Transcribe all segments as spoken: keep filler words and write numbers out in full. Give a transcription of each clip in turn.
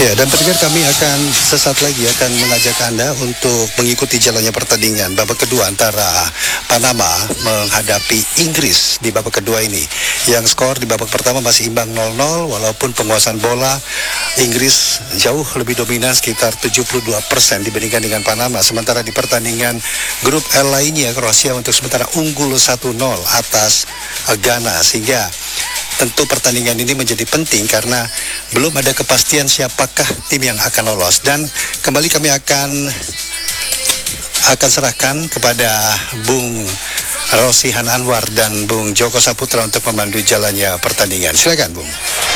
Ya, dan pendengar kami akan sesaat lagi akan mengajak Anda untuk mengikuti jalannya pertandingan babak kedua antara Panama menghadapi Inggris di babak kedua ini. Yang skor di babak pertama masih imbang nol nol walaupun penguasaan bola Inggris jauh lebih dominan sekitar tujuh puluh dua persen dibandingkan dengan Panama. Sementara di pertandingan grup L lainnya Kroasia untuk sementara unggul satu nol atas Ghana, sehingga tentu pertandingan ini menjadi penting karena belum ada kepastian siapakah tim yang akan lolos. Dan kembali kami akan akan serahkan kepada Bung Rosihan Anwar dan Bung Joko Saputra untuk memandu jalannya pertandingan. Silakan, Bung.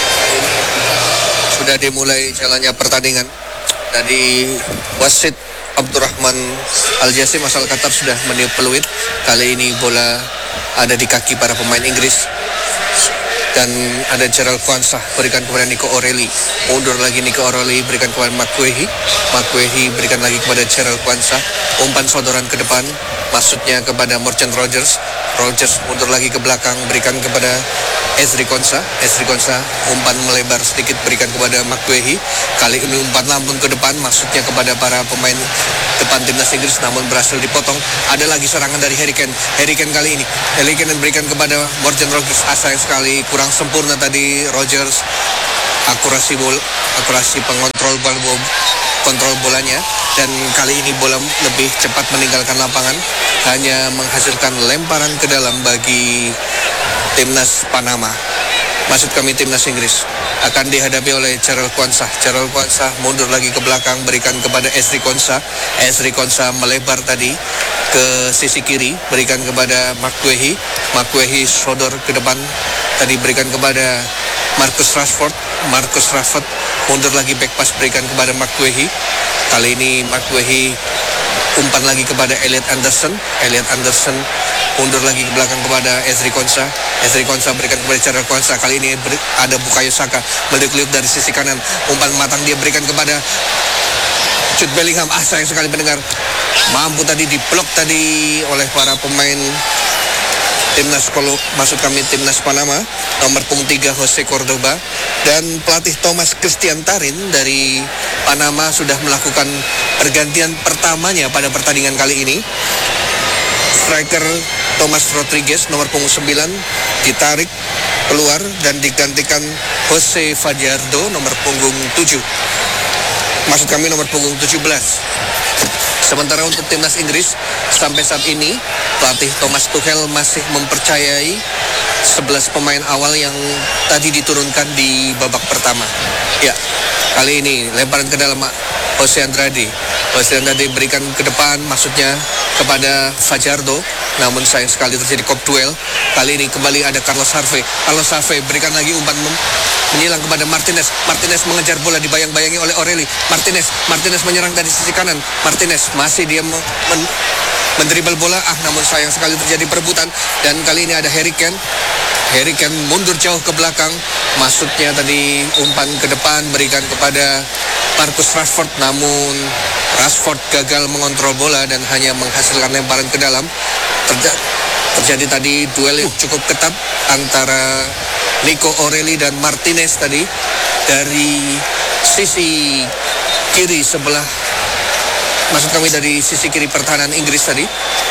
Sudah dimulai jalannya pertandingan. Tadi wasit Abdurrahman Al-Jasim asal Qatar sudah meniup peluit. Kali ini bola ada di kaki para pemain Inggris. Dan ada Gerald Kwanzaa berikan kepada Nico O'Reilly, mundur lagi Nico O'Reilly berikan kepada Makwehi, Makwehi berikan lagi kepada Gerald Kwanzaa, umpan sodoran ke depan, maksudnya kepada Morgan Rogers, Rogers mundur lagi ke belakang berikan kepada Ezri Konsa, Ezri Konsa umpan melebar sedikit berikan kepada Makwehi, kali ini umpan lambung ke depan, maksudnya kepada para pemain depan timnas Inggris, namun berhasil dipotong. Ada lagi serangan dari Harry Kane, Harry Kane kali ini, Harry Kane berikan kepada Morgan Rogers, asal sekali kurang sempurna tadi Rogers, akurasi bola, akurasi pengontrol bola, kontrol bolanya, dan kali ini bola lebih cepat meninggalkan lapangan, hanya menghasilkan lemparan ke dalam bagi timnas Panama. Maksud kami timnas Inggris akan dihadapi oleh Gerald Kwanzaa. Gerald Kwanzaa mundur lagi ke belakang berikan kepada Ezri Konsa. Ezri Konsa melebar tadi ke sisi kiri berikan kepada Makwehi. Makwehi sodor ke depan tadi berikan kepada Marcus Rashford. Marcus Rashford mundur lagi back pass berikan kepada Makwehi. Kali ini Makwehi umpan lagi kepada Elliot Anderson. Elliot Anderson mundur lagi ke belakang kepada Ezri Konsa. Ezri Konsa berikan kepada Gerald Kwanzaa. Kali ini ber- ada Bukayo Saka meliuk-liuk dari sisi kanan. Umpan matang dia berikan kepada Jude Bellingham. Ah, sayang sekali pendengar, mampu tadi diblok tadi oleh para pemain timnas, kalau maksud kami timnas Panama, nomor punggung tiga Jose Cordoba dan pelatih Thomas Christian Tarin dari Panama sudah melakukan pergantian pertamanya pada pertandingan kali ini. Striker Thomas Rodriguez nomor punggung sembilan ditarik keluar dan digantikan Jose Fajardo nomor punggung tujuh. Maksud kami nomor punggung tujuh belas. Sementara untuk timnas Inggris sampai saat ini pelatih Thomas Tuchel masih mempercayai sebelas pemain awal yang tadi diturunkan di babak pertama. Ya, kali ini lemparan ke dalam Jose Andrade. Jose Andrade berikan ke depan, maksudnya kepada Fajardo, namun sayang sekali terjadi kop duel. Kali ini kembali ada Carlos Harvey. Carlos Harvey berikan lagi umpan mem- menyilang kepada Martinez. Martinez mengejar bola dibayang-bayangi oleh O'Reilly. Martinez, Martinez menyerang dari sisi kanan. Martinez masih dia men- men- mendribel bola, ah namun sayang sekali terjadi perebutan. Dan kali ini ada Harry Kane. Harry Kane mundur jauh ke belakang, maksudnya tadi umpan ke depan berikan kepada Marcus Rashford, namun Rashford gagal mengontrol bola dan hanya menghasilkan lemparan ke dalam. Terja- terjadi tadi duel yang cukup ketat antara Nico O'Reilly dan Martinez tadi dari sisi kiri sebelah, maksud kami dari sisi kiri pertahanan Inggris tadi.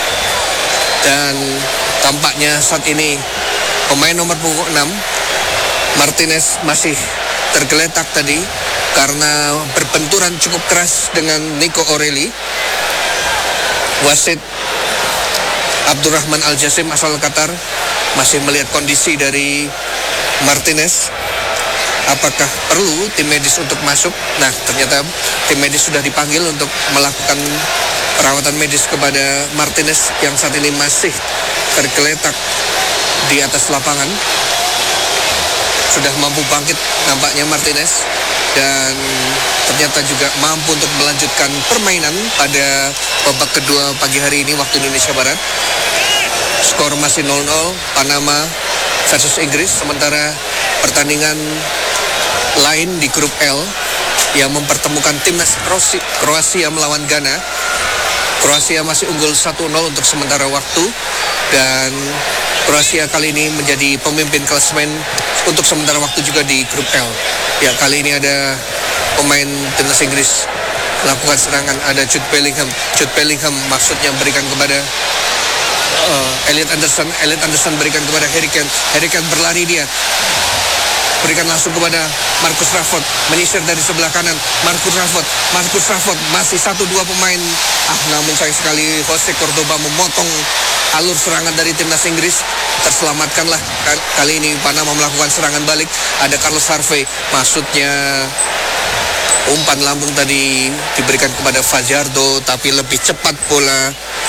Dan tampaknya saat ini pemain nomor punggung enam Martinez masih tergeletak tadi karena berbenturan cukup keras dengan Nico O'Reilly. Wasit Abdurrahman Al-Jasim asal Qatar masih melihat kondisi dari Martinez. Apakah perlu tim medis untuk masuk? Nah, ternyata tim medis sudah dipanggil untuk melakukan perawatan medis kepada Martinez yang saat ini masih tergeletak di atas lapangan. Sudah mampu bangkit nampaknya Martinez, dan ternyata juga mampu untuk melanjutkan permainan pada babak kedua pagi hari ini waktu Indonesia Barat. Skor masih nol nol Panama versus Inggris. Sementara pertandingan lain di grup L yang mempertemukan timnas Kroasia melawan Ghana, Kroasia masih unggul satu nol untuk sementara waktu, dan Kroasia kali ini menjadi pemimpin klasemen untuk sementara waktu juga di grup L. Ya, kali ini ada pemain timnas Inggris melakukan serangan, ada Jude Bellingham. Jude Bellingham maksudnya berikan kepada uh, Elliot Anderson. Elliot Anderson berikan kepada Harry Kane. Harry Kane berlari dia. Berikan langsung kepada Marcus Rashford, menyisir dari sebelah kanan. Marcus Rashford, Marcus Rashford masih satu dua pemain. Ah, namun sayang sekali Jose Cordoba memotong alur serangan dari timnas Inggris. Terselamatkanlah kali ini Panama melakukan serangan balik. Ada Carlos Harvey, maksudnya umpan lambung tadi diberikan kepada Fajardo, tapi lebih cepat bola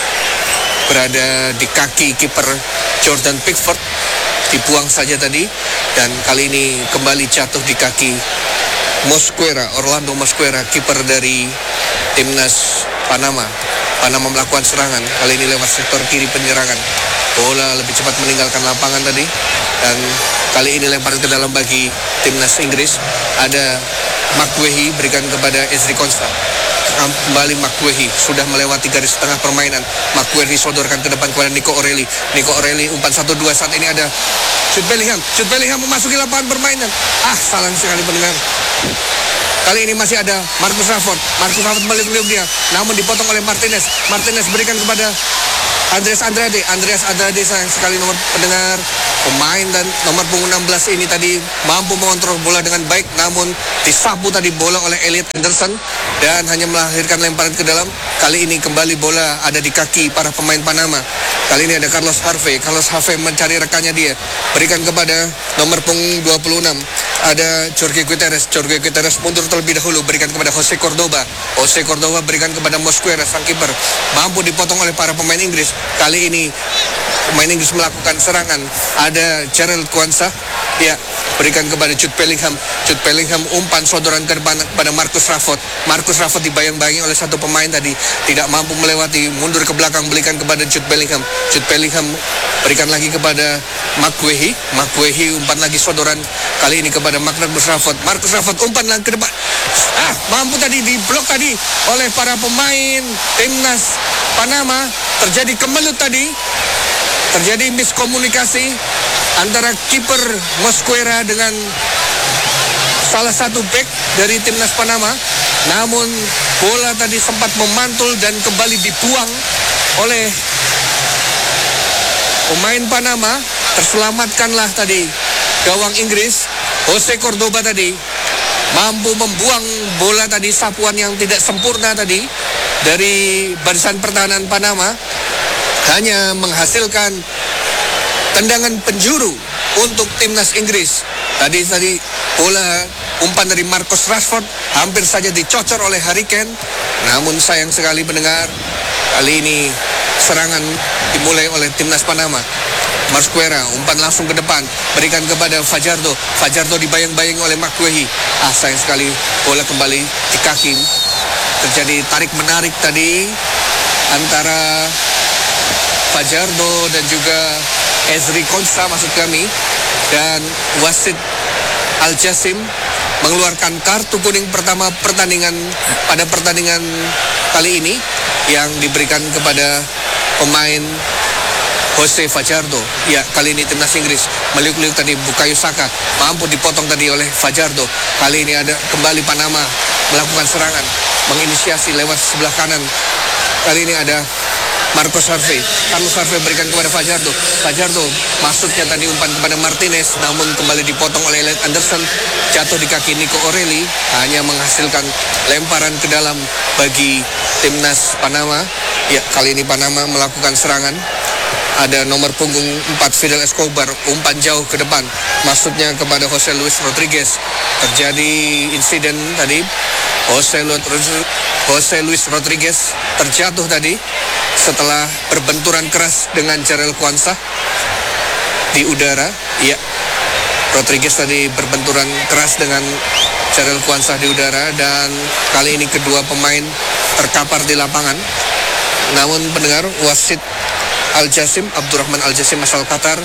berada di kaki kiper Jordan Pickford. Dibuang saja tadi, dan kali ini kembali jatuh di kaki Mosquera, Orlando Mosquera, kiper dari timnas Panama. Panama melakukan serangan, kali ini lewat sektor kiri penyerangan. Bola lebih cepat meninggalkan lapangan tadi, dan kali ini lempar ke dalam bagi timnas Inggris. Ada McGuehi berikan kepada Ezri Konsa. Kembali McGuehi, sudah melewati garis tengah permainan. McGuehi sodorkan ke depan kepada Nico O'Reilly. Nico O'Reilly umpan satu dua, saat ini ada Jude Bellingham. Jude Bellingham memasuki lapangan permainan. Ah, salah sekali pendengar. Kali ini masih ada Marcus Rashford. Marcus Rashford meliuk-liuk dia, namun dipotong oleh Martinez. Martinez berikan kepada Andreas Andrade. Andreas Andrade, sayang sekali nomor pendengar, pemain dan nomor punggung enam belas ini tadi mampu mengontrol bola dengan baik, namun disapu tadi bola oleh Elliot Anderson dan hanya melahirkan lemparan ke dalam. Kali ini kembali bola ada di kaki para pemain Panama. Kali ini ada Carlos Harvey. Carlos Harvey mencari rekannya dia. Berikan kepada nomor punggung dua puluh enam. Ada Jorge Guterres. Jorge Guterres mundur terlebih dahulu. Berikan kepada Jose Cordoba. Jose Cordoba berikan kepada Mosquera, sang kiper. Mampu dipotong oleh para pemain Inggris. Kali ini pemain Inggris melakukan serangan. Ada Gerald Kwanzaa. Ya, berikan kepada Jude Bellingham. Jude Bellingham umpan sodoran ke depan kepada Marcus Rashford. Marcus Rashford dibayang-bayangi oleh satu pemain tadi, tidak mampu melewati, mundur ke belakang, berikan kepada Jude Bellingham. Jude Bellingham berikan lagi kepada McGuehi. McGuehi umpan lagi sodoran, kali ini kepada Marcus Rashford. Marcus Rashford umpan lagi ke depan. Ah, mampu tadi diblok tadi oleh para pemain timnas Panama. Terjadi kemelut tadi. Terjadi miskomunikasi antara kiper Mosquera dengan salah satu bek dari timnas Panama. Namun bola tadi sempat memantul dan kembali dibuang oleh pemain Panama. Terselamatkanlah tadi gawang Inggris, Jose Cordoba tadi mampu membuang bola tadi, sapuan yang tidak sempurna tadi dari barisan pertahanan Panama, hanya menghasilkan tendangan penjuru untuk timnas Inggris. Tadi tadi bola umpan dari Marcus Rashford hampir saja dicocor oleh Harry Kane. Namun sayang sekali pendengar, kali ini serangan dimulai oleh timnas Panama. Mosquera umpan langsung ke depan, berikan kepada Fajardo. Fajardo dibayang-bayangi oleh McGuehi. Ah, sayang sekali bola kembali di kaki. Terjadi tarik menarik tadi antara Fajardo dan juga Ezri Konsa maksud kami, dan wasit Al-Jassim mengeluarkan kartu kuning pertama pertandingan pada pertandingan kali ini yang diberikan kepada pemain Jose Fajardo. Ya, kali ini timnas Inggris meliuk-liuk tadi Bukayo Saka, mampu dipotong tadi oleh Fajardo. Kali ini ada kembali Panama melakukan serangan, menginisiasi lewat sebelah kanan. Kali ini ada Marcus Harvey. Carlos Harvey berikan kepada Fajardo. Fajardo maksudnya tadi umpan kepada Martinez, namun kembali dipotong oleh Elliot Anderson. Jatuh di kaki Nico O'Reilly, hanya menghasilkan lemparan ke dalam bagi timnas Panama. Ya, kali ini Panama melakukan serangan. Ada nomor punggung empat Fidel Escobar, umpan jauh ke depan, maksudnya kepada Jose Luis Rodriguez. Terjadi insiden tadi, Jose Luis, Jose Luis Rodriguez terjatuh tadi setelah berbenturan keras dengan Gerald Kwanzaa di udara. Ya, Rodriguez tadi berbenturan keras dengan Gerald Kwanzaa di udara, dan kali ini kedua pemain terkapar di lapangan. Namun pendengar, wasit Al-Jassim, Abdurrahman Al-Jassim asal Qatar,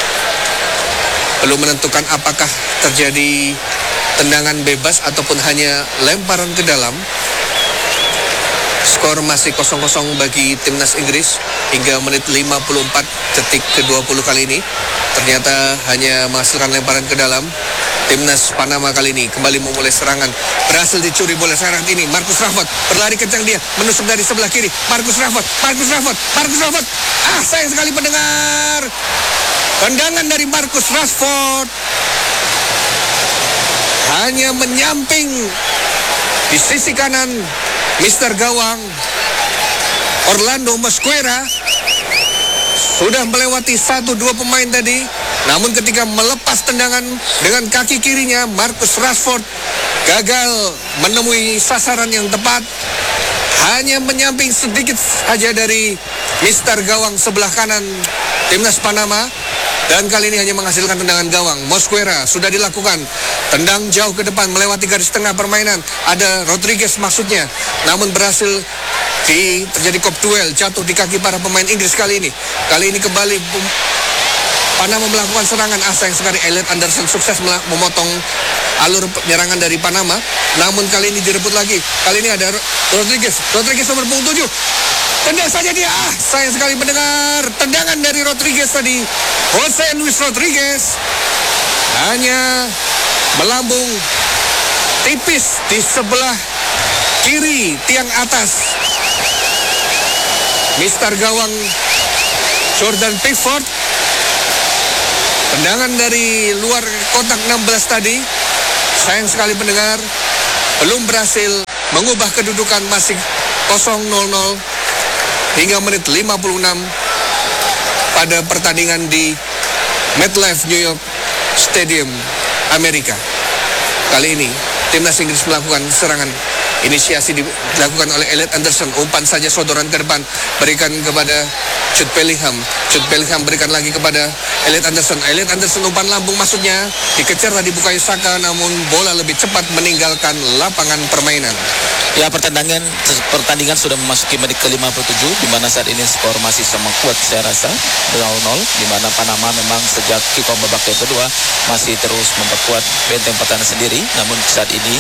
belum menentukan apakah terjadi tendangan bebas ataupun hanya lemparan ke dalam. Skor masih kosong kosong bagi timnas Inggris hingga menit lima puluh empat detik ke dua puluh kali ini. Ternyata hanya menghasilkan lemparan ke dalam. Timnas Panama kali ini kembali memulai serangan. Berhasil dicuri bola sekarang ini. Marcus Rashford berlari kencang dia. Menusuk dari sebelah kiri. Marcus Rashford. Marcus Rashford. Marcus Rashford. Ah, sayang sekali pendengar. Tendangan dari Marcus Rashford hanya menyamping di sisi kanan Mister Gawang Orlando Mosquera. Sudah melewati satu dua pemain tadi. Namun ketika melepas tendangan dengan kaki kirinya, Marcus Rashford gagal menemui sasaran yang tepat. Hanya menyamping sedikit saja dari Mister Gawang sebelah kanan timnas Panama. Dan kali ini hanya menghasilkan tendangan gawang. Mosquera sudah dilakukan. Tendang jauh ke depan melewati garis tengah permainan. Ada Rodriguez maksudnya. Namun berhasil di terjadi kop duel, jatuh di kaki para pemain Inggris kali ini. Kali ini kembali Panama melakukan serangan. Ah, sayang sekali Elliot Anderson sukses memotong alur penyerangan dari Panama. Namun kali ini direbut lagi. Kali ini ada Rodriguez. Rodriguez nomor punggung tujuh. Tendang saja dia. Ah, sayang sekali mendengar. Tendangan dari Rodriguez tadi. Jose Luis Rodriguez hanya melambung tipis di sebelah kiri tiang atas Mister Gawang Jordan Pickford. Tendangan dari luar kotak enam belas tadi, sayang sekali pendengar, belum berhasil mengubah kedudukan, masih kosong nol nol hingga menit lima puluh enam pada pertandingan di MetLife New York Stadium Amerika. Kali ini timnas Inggris melakukan serangan. Inisiasi dilakukan oleh Elliot Anderson. Umpan saja sodoran ke depan, berikan kepada Jude Bellingham. Jude Bellingham berikan lagi kepada Elliot Anderson. Elliot Anderson umpan lambung maksudnya, dikejar tadi Bukayo Saka, namun bola lebih cepat meninggalkan lapangan permainan. Ya, pertandingan pertandingan sudah memasuki menit ke lima puluh tujuh, di mana saat ini skor masih sama kuat saya rasa nol nol, di mana Panama memang sejak kick off babak yang kedua masih terus memperkuat benteng pertahanan sendiri. Namun saat ini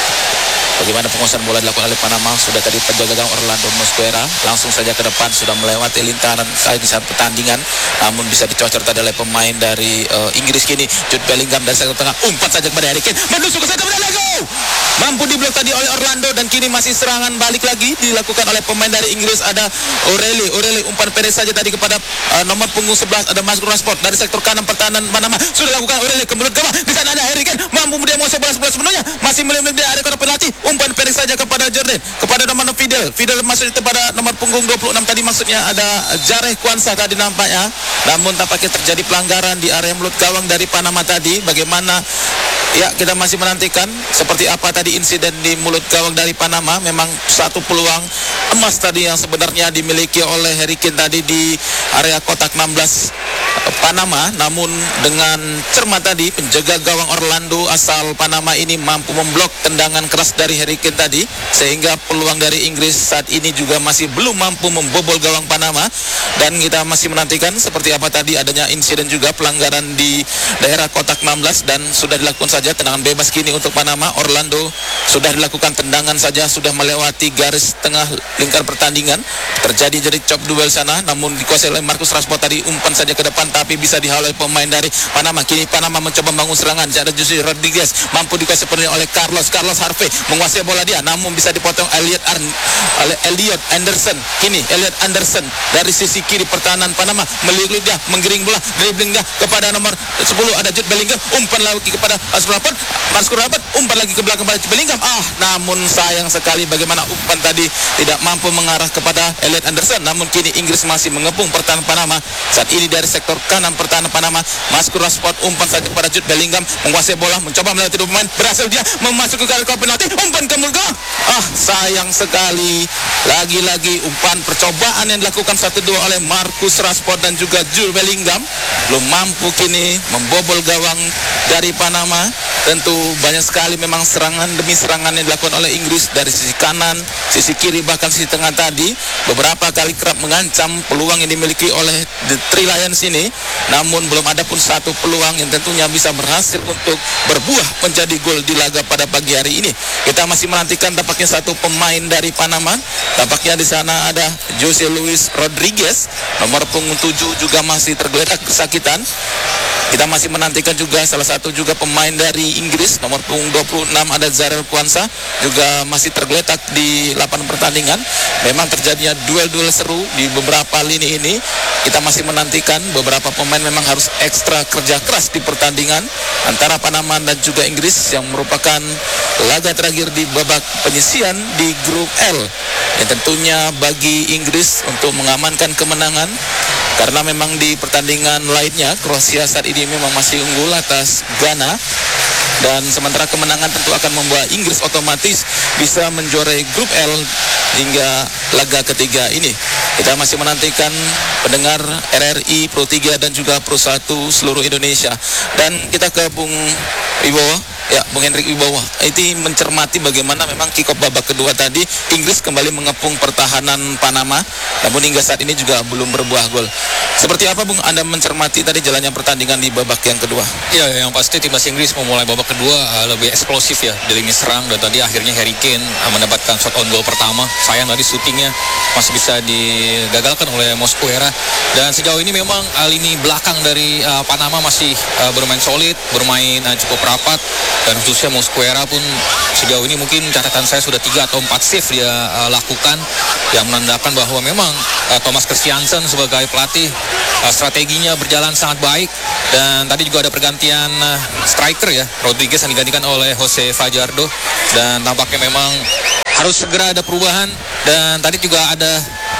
bagaimana penguasaan bola dilakukan oleh Panama, sudah tadi penjaga gawang Orlando Mosquera langsung saja ke depan, sudah melewati lintaran kali di saat pertandingan, namun bisa dicocor tadi oleh pemain dari uh, Inggris kini. Jude Bellingham dari sektor tengah, umpan saja kepada Harry Kane, menusuk ke sektor tengah, go! Mampu diblok tadi oleh Orlando, dan kini masih serangan balik lagi dilakukan oleh pemain dari Inggris. Ada O'Reilly, O'Reilly umpan pendek saja tadi kepada uh, nomor punggung sebelas, ada Marcus Rashford dari sektor kanan pertahanan Panama, sudah dilakukan O'Reilly ke mulut gawang. Di sana ada Harry Kane, mampu dia menguasai bola sepenuhnya, masih melihat dia ada kotak penalti. Umpan pendek saja kepada Jordan, kepada nomor Fidel. Fidel maksudnya kepada nomor punggung dua puluh enam tadi, maksudnya ada Jareh Kwanza tadi nampaknya. Namun tampaknya terjadi pelanggaran di area mulut gawang dari Panama tadi. Bagaimana? Ya, kita masih menantikan seperti apa tadi insiden di mulut gawang dari Panama. Memang satu peluang emas tadi yang sebenarnya dimiliki oleh Harry Kane tadi di area kotak enam belas Panama. Namun dengan cermat tadi penjaga gawang Orlando asal Panama ini mampu memblok tendangan keras dari Harry Kane tadi, sehingga peluang dari Inggris saat ini juga masih belum mampu membobol gawang Panama. Dan kita masih menantikan seperti apa tadi adanya insiden juga pelanggaran di daerah kotak enam belas, dan sudah dilakukan saja tendangan bebas kini untuk Panama. Orlando sudah dilakukan tendangan saja, sudah melewati garis tengah lingkar pertandingan. Terjadi jadi chop duel sana, namun dikuasai oleh Marcus Rashford tadi, umpan saja ke depan tapi bisa dihalau oleh pemain dari Panama. Kini Panama mencoba membangun serangan. Ada Jose Rodriguez, mampu dikuasai penuh oleh Carlos Carlos Harvey, menguasai bola dia, namun bisa dipotong Elliot Ar oleh Elliot Anderson. Kini Elliot Anderson dari sisi kiri pertahanan Panama meliuk dia, menggiring bola, dribbling dia kepada nomor sepuluh, ada Jude Bellingham, umpan lagi kepada Marcus Rashford, Marcus Rashford umpan lagi ke belakang kepada Jude Bellingham. Ah, namun sayang sekali bagaimana umpan tadi tidak mampu mengarah kepada Elliot Anderson. Namun kini Inggris masih mengepung pertahanan Panama. Saat ini dari sektor kanan pertahanan Panama, Marcus Rashford umpan saja kepada Jude Bellingham, menguasai bola, mencoba melewati dua pemain, berhasil dia memasuki garis penalti, umpan ke mulut gawang. Ah, sayang sekali. Lagi-lagi umpan percobaan yang dilakukan satu dua oleh Marcus Rashford dan juga Jude Bellingham belum mampu kini membobol gawang dari Panama. tentu banyak sekali memang serangan demi serangan yang dilakukan oleh Inggris dari sisi kanan, sisi kiri, bahkan sisi tengah tadi. Beberapa kali kerap mengancam peluang yang dimiliki oleh The Three Lions ini, namun belum ada pun satu peluang yang tentunya bisa berhasil untuk berbuah menjadi gol di laga pada pagi hari ini. Kita masih menantikan tampaknya satu pemain dari Panama. Tampaknya di sana ada Jose Luis Rodriguez, nomor punggung tujuh juga masih tergeletak kesakitan. Kita masih menantikan juga salah satu juga pemain dari Inggris, nomor punggung dua puluh enam ada Zarel Kwanza, juga masih tergeletak di lapangan pertandingan. Memang terjadinya duel-duel seru di beberapa lini ini. Kita masih menantikan beberapa pemain memang harus ekstra kerja keras di pertandingan antara Panama dan juga Inggris yang merupakan laga terakhir di babak penyisian di grup L. Yang tentunya bagi Inggris untuk mengamankan kemenangan, karena memang di pertandingan lainnya Kroasia saat ini memang masih unggul atas Ghana, dan sementara kemenangan tentu akan membawa Inggris otomatis bisa menjuarai grup L hingga laga ketiga ini. Kita masih menantikan pendengar R R I, Pro tiga dan juga Pro satu seluruh Indonesia. Dan kita ke Bung Wibowo, ya Bung Hendrik Wibowo, itu mencermati bagaimana memang kick off babak kedua tadi Inggris kembali mengepung pertahanan Panama, namun hingga saat ini juga belum berbuah gol. Seperti apa Bung Anda mencermati tadi jalannya pertandingan di babak yang kedua? Ya, yang pasti timnas Inggris memulai babak kedua uh, lebih eksplosif ya di lini serang, dan tadi akhirnya Harry Kane uh, mendapatkan shot on goal pertama. Sayang tadi syutingnya masih bisa digagalkan oleh Mosquera, dan sejauh ini memang uh, lini belakang dari uh, Panama masih uh, bermain solid, bermain uh, cukup rapat, dan khususnya Mosquera pun sejauh ini mungkin catatan saya sudah tiga atau empat save dia uh, lakukan, yang menandakan bahwa memang uh, Thomas Christiansen sebagai pelatih uh, strateginya berjalan sangat baik. Dan tadi juga ada pergantian uh, striker ya, Rodriguez yang digantikan oleh Jose Fajardo, dan tampaknya memang harus segera ada perubahan. Dan tadi juga ada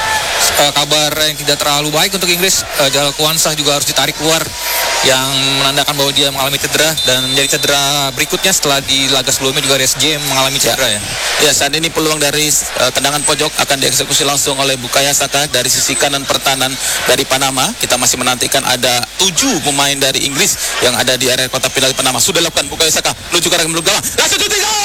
uh, kabar yang tidak terlalu baik untuk Inggris, uh, Zarel Kwanza juga harus ditarik keluar, yang menandakan bahwa dia mengalami cedera, dan menjadi cedera berikutnya setelah di laga sebelumnya juga Reece James mengalami cedera ya. Ya, saat ini peluang dari uh, tendangan pojok akan dieksekusi langsung oleh Bukayo Saka dari sisi kanan pertahanan dari Panama. Kita masih menantikan ada tujuh pemain dari Inggris yang ada di area kotak penalti Panama. Sudah lakukan Bukayo Saka menuju ke arah menuju gawang. Langsung shooting gol!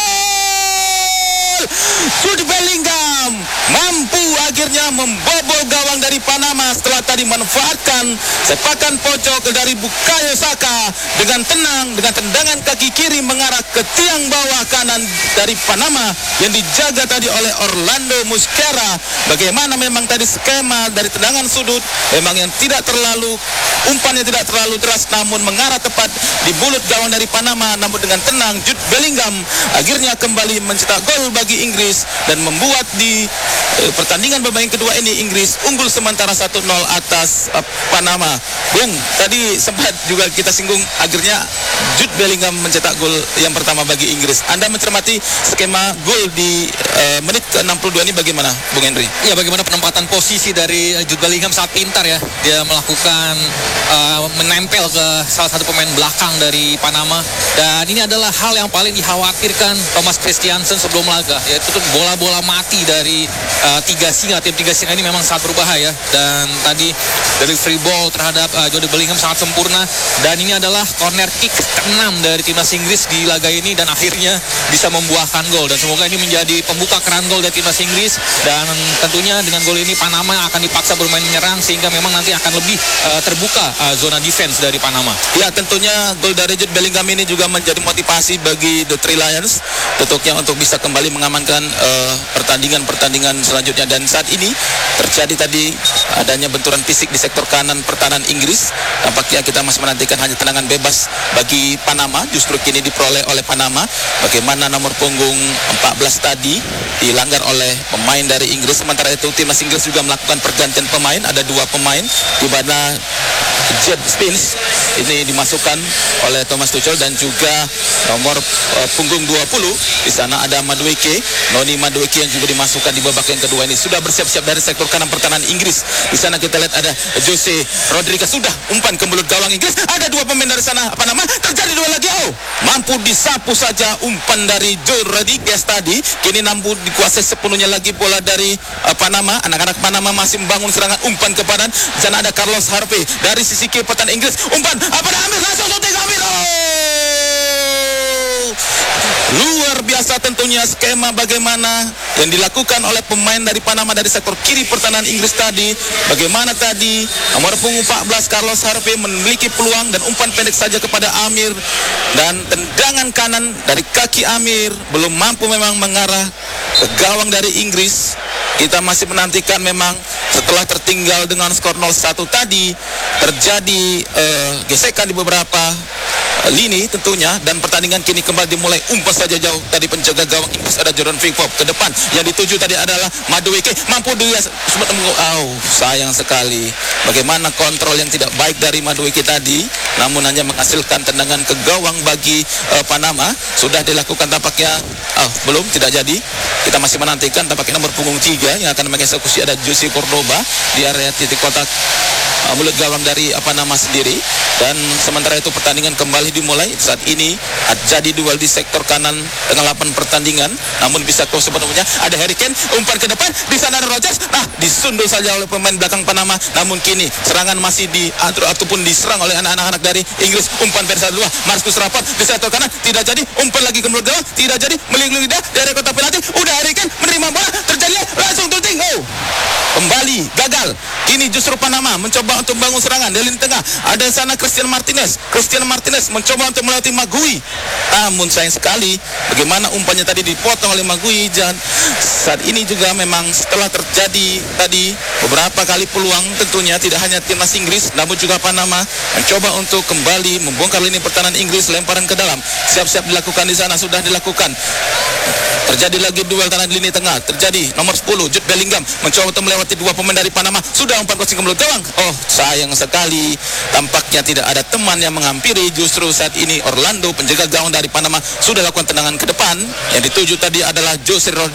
Jude Bellingham mampu akhirnya membobol gawang dari Panama setelah tadi memanfaatkan sepakan pojok dari Bukayo Saka dengan tenang, dengan tendangan kaki kiri mengarah ke tiang bawah kanan dari Panama yang dijaga tadi oleh Orlando Mosquera. Bagaimana memang tadi skema dari tendangan sudut memang yang tidak terlalu umpannya tidak terlalu deras, namun mengarah tepat di mulut gawang dari Panama. Namun dengan tenang Jude Bellingham akhirnya kembali mencetak gol bagi Inggris dan membuat di eh, pertandingan babak yang kedua ini Inggris unggul sementara satu nol atas eh, Panama. Bung, tadi sempat juga kita singgung akhirnya Jude Bellingham mencetak gol yang pertama bagi Inggris. Anda mencermati skema gol di eh, menit ke enam puluh dua ini bagaimana Bung Henry? Ya, bagaimana penempatan posisi dari uh, Jude Bellingham sangat pintar ya. Dia melakukan uh, menempel ke salah satu pemain belakang dari Panama, dan ini adalah hal yang paling dikhawatirkan Thomas Christiansen sebelum laga, yaitu bola-bola mati dari uh, tiga singa. Tim tiga singa ini memang sangat berbahaya, dan tadi dari free ball terhadap uh, Jude Bellingham sangat sempurna, dan ini adalah corner kick keenam dari timnas Inggris di laga ini, dan akhirnya bisa membuahkan gol, dan semoga ini menjadi pembuka keran gol dari timnas Inggris. Dan tentunya dengan gol ini Panama akan dipaksa bermain menyerang, sehingga memang nanti akan lebih uh, terbuka uh, zona defense dari Panama. Ya, tentunya gol dari Jude Bellingham ini juga menjadi motivasi bagi The Three Lions tentunya untuk bisa kembali mengamankan uh, pertandingan-pertandingan selanjutnya. Dan saat ini terjadi tadi adanya benturan fisik di sektor kanan pertahanan Inggris. Tampaknya kita masih menantikan hanya tendangan bebas bagi Panama, justru kini diperoleh oleh Panama. Bagaimana nomor punggung empat belas tadi dilanggar oleh pemain dari Inggris. Sementara itu timnas Inggris juga melakukan pergantian pemain, ada dua pemain di mana Jed Spence ini dimasukkan oleh Thomas Tuchel, dan juga nomor uh, punggung dua puluh di sana ada Madueke, Noni Madueke yang juga dimasukkan di babak yang kedua ini. Sudah bersiap-siap dari sektor kanan pertahanan Inggris. Di sana kita lihat ada Jose Rodriguez sudah umpan ke mulut gawang Inggris. Ada dua pemain dari sana Panama, terjadi dua lagi. Oh, mampu disapu saja umpan dari Joe Rodriguez tadi. Kini mampu dikuasai sepenuhnya lagi bola dari uh, Panama. Anak-anak Panama masih membangun serangan umpan ke badan. Di sana ada Carlos Harvey dari sisi kiri pertahanan Inggris. Umpan apa dah ambil langsung shooting ambil. Oh! Luar biasa tentunya skema bagaimana yang dilakukan oleh pemain dari Panama dari sektor kiri pertahanan Inggris tadi. Bagaimana tadi nomor punggung empat belas Carlos Harvey memiliki peluang dan umpan pendek saja kepada Amir, dan tendangan kanan dari kaki Amir belum mampu memang mengarah ke gawang dari Inggris. Kita masih menantikan memang setelah tertinggal dengan skor nol satu tadi terjadi uh, gesekan di beberapa uh, lini tentunya, dan pertandingan kini kembali dimulai. Umpan saja jauh tadi penjaga gawang Inggris ada Jordan Pickford ke depan. Yang dituju tadi adalah Madueke, mampu dia sempat menunggu. Oh, sayang sekali bagaimana kontrol yang tidak baik dari Madueke tadi, namun hanya menghasilkan tendangan ke gawang bagi uh, Panama. Sudah dilakukan tampaknya. Oh, belum, tidak jadi. Kita masih menantikan tampaknya nomor punggung tiga yang akan mengeksekusi ada Jose Cordoba di area titik kotak uh, mulut gawang dari apa nama sendiri. Dan sementara itu pertandingan kembali dimulai. Saat ini jadi duel di sektor kanan dengan delapan pertandingan, namun bisa close sepenuhnya. Ada Harry Kane, umpan ke depan, di sana ada Rodgers. Nah, disundul saja oleh pemain belakang Panama. Namun kini serangan masih diatur ataupun diserang oleh anak-anak dari Inggris. Umpan dari satu dua, Marcus Rashford di sektor kanan, tidak jadi. Umpan lagi ke mulut gawang, tidak jadi. Melingkung lidah dari kotak penalti. Udah Harry Kane menerima bola, terjadi langsung tuting. Oh, kembali gagal. Kini justru Panama mencoba untuk membangun serangan dari lini tengah. Ada di sana Christian Martinez. Christian Martinez mencoba untuk melewati Magui. Namun sayang sekali bagaimana umpannya tadi dipotong oleh Magui. Dan saat ini juga memang setelah terjadi tadi beberapa kali peluang, tentunya tidak hanya timnas Inggris namun juga Panama mencoba untuk kembali membongkar lini pertahanan Inggris. Lemparan ke dalam siap-siap dilakukan di sana, sudah dilakukan. Terjadi lagi duel tanah di lini tengah. Terjadi nomor sepuluh Jude Bellingham mencoba untuk melewati dua pemain dari Panama. Sudah umpan crossing ke mulut gawang. Oh, sayang sekali tampaknya tidak ada teman yang menghampiri. Justru saat ini Orlando penjaga gawang dari Panama sudah lakukan tendangan ke depan. Yang dituju tadi adalah Jose Rodriguez